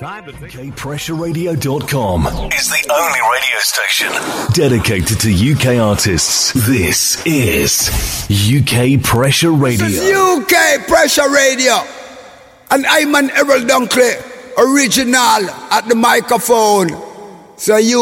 UKPressureRadio.com is the only radio station dedicated to UK artists. This is UK Pressure Radio. This is UK Pressure Radio. And I'm an Errol Dunkley, original at the microphone. So you